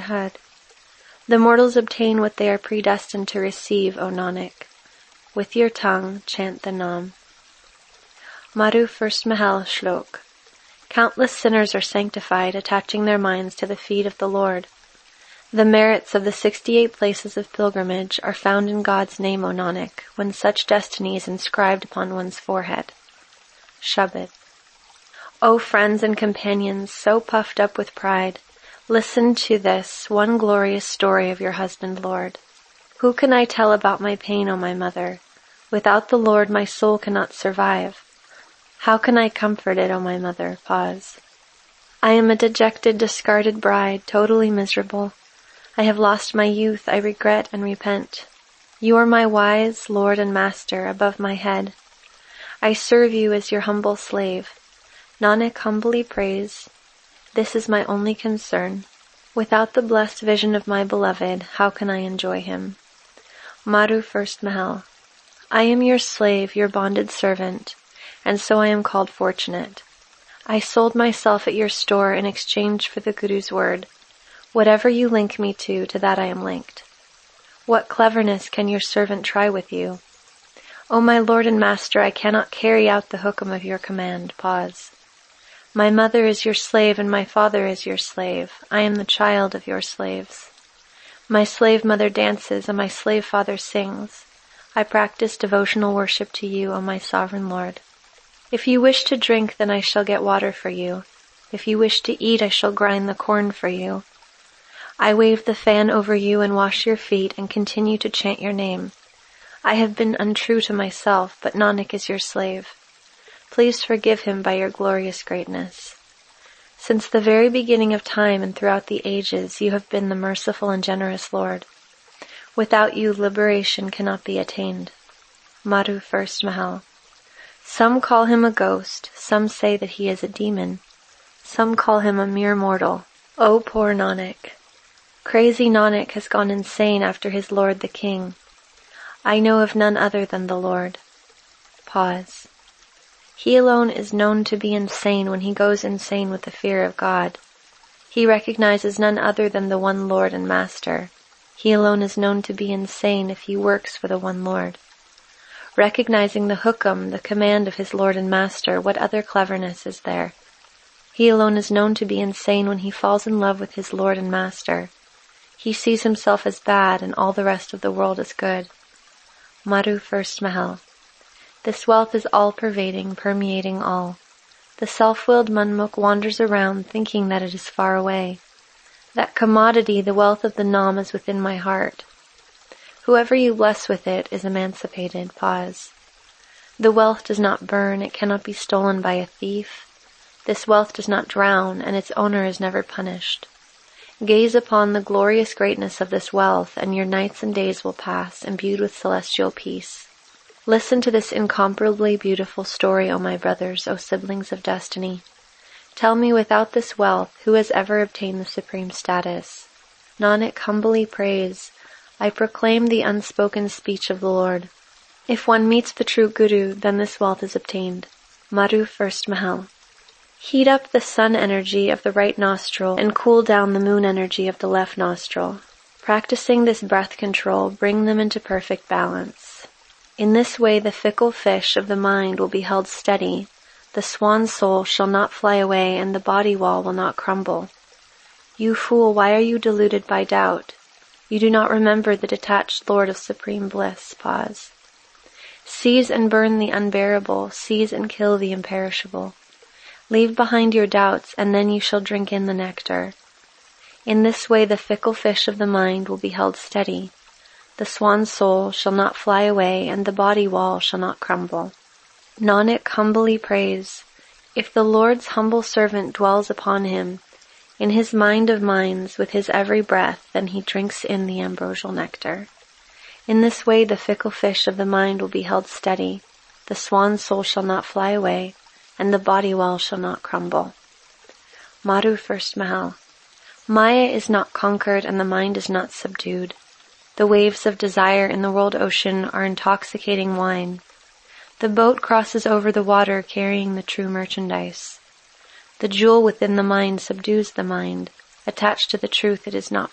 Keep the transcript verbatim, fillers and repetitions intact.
Arhat. The mortals obtain what they are predestined to receive, O Nanak. With your tongue, chant the Nam. Madhu First Mahal Shlok. Countless sinners are sanctified, attaching their minds to the feet of the Lord. The merits of the sixty-eight places of pilgrimage are found in God's name, O Nanak, when such destiny is inscribed upon one's forehead. Shabad. O friends and companions, so puffed up with pride, listen to this, one glorious story of your husband, Lord. Who can I tell about my pain, O my mother? Without the Lord my soul cannot survive. How can I comfort it, O my mother? Pause. I am a dejected, discarded bride, totally miserable. I have lost my youth, I regret and repent. You are my wise Lord and Master above my head. I serve you as your humble slave. Nanak humbly prays. This is my only concern. Without the blessed vision of my beloved, how can I enjoy him? Madhu First Mahal. I am your slave, your bonded servant, and so I am called fortunate. I sold myself at your store in exchange for the Guru's word. Whatever you link me to, to that I am linked. What cleverness can your servant try with you? O my Lord and Master, I cannot carry out the hukum of your command. Pause. My mother is your slave and my father is your slave. I am the child of your slaves. My slave mother dances and my slave father sings. I practice devotional worship to you, O my sovereign Lord. If you wish to drink, then I shall get water for you. If you wish to eat, I shall grind the corn for you. I wave the fan over you and wash your feet and continue to chant your name. I have been untrue to myself, but Nanak is your slave. Please forgive him by your glorious greatness. Since the very beginning of time and throughout the ages, you have been the merciful and generous Lord. Without you, liberation cannot be attained. Madhu First Mahal. Some call him a ghost, some say that he is a demon. Some call him a mere mortal. O poor Nanak! Crazy Nanak has gone insane after his Lord the King. I know of none other than the Lord. Pause. He alone is known to be insane when he goes insane with the fear of God. He recognizes none other than the one Lord and Master. He alone is known to be insane if he works for the one Lord. Recognizing the hukum, the command of his Lord and Master, what other cleverness is there? He alone is known to be insane when he falls in love with his Lord and Master. He sees himself as bad and all the rest of the world as good. Madhu First Mahal. This wealth is all-pervading, permeating all. The self-willed Manmukh wanders around thinking that it is far away. That commodity, the wealth of the Nam, is within my heart. Whoever you bless with it is emancipated. Pause. The wealth does not burn, it cannot be stolen by a thief. This wealth does not drown, and its owner is never punished. Gaze upon the glorious greatness of this wealth, and your nights and days will pass, imbued with celestial peace. Listen to this incomparably beautiful story, O my brothers, O siblings of destiny. Tell me, without this wealth, who has ever obtained the supreme status? Nanak humbly prays, I proclaim the unspoken speech of the Lord. If one meets the true Guru, then this wealth is obtained. Madhu First Mahal. Heat up the sun energy of the right nostril and cool down the moon energy of the left nostril. Practicing this breath control, bring them into perfect balance. In this way the fickle fish of the mind will be held steady, the swan soul shall not fly away, and the body wall will not crumble. You fool, why are you deluded by doubt? You do not remember the detached Lord of supreme bliss. Pause. Seize and burn the unbearable, seize and kill the imperishable. Leave behind your doubts, and then you shall drink in the nectar. In this way the fickle fish of the mind will be held steady. The swan soul shall not fly away, and the body wall shall not crumble. Nanak humbly prays, if the Lord's humble servant dwells upon him, in his mind of minds, with his every breath, then he drinks in the ambrosial nectar. In this way the fickle fish of the mind will be held steady, the swan soul shall not fly away, and the body wall shall not crumble. Madhu First Mahal. Maya is not conquered and the mind is not subdued. The waves of desire in the world ocean are intoxicating wine. The boat crosses over the water carrying the true merchandise. The jewel within the mind subdues the mind. Attached to the truth, it is not